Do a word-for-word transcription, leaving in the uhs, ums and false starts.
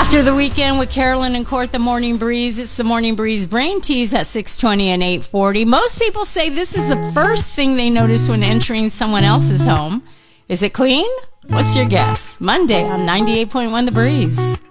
After the weekend with Carolyn and Court, the Morning Breeze. It's the Morning Breeze Brain Tease at six twenty and eight forty. Most people say this is the first thing they notice when entering someone else's home. Is it clean? What's your guess? Monday on ninety-eight point one The Breeze.